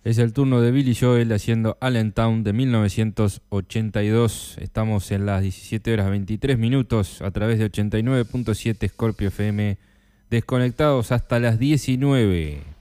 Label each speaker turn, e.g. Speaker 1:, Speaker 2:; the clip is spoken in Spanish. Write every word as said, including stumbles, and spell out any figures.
Speaker 1: Es el turno de Billy Joel haciendo Allentown de mil novecientos ochenta y dos. Estamos en las diecisiete horas veintitrés minutos a través de ochenta y nueve punto siete Scorpio F M. Desconectados hasta las diecinueve.